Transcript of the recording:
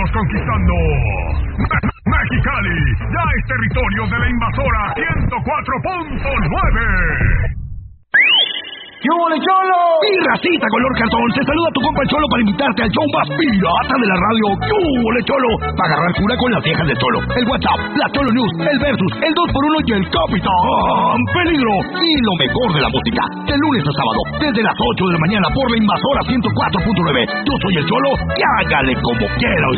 estamos conquistando. Mexicali ya es territorio de la invasora 104.9. ¡Qué hubo, Cholo! Y racita color cartón, se saluda tu compa el Cholo para invitarte al show más pirata de la radio. ¡Qué hubo, Cholo! Para agarrar cura con las viejas del Cholo. El WhatsApp, la Cholo News, el Versus, el 2x1 y el Capitán Peligro. Y lo mejor de la música, de lunes a sábado, desde las 8 de la mañana por la invasora 104.9. Yo soy el Cholo y hágale como quiera,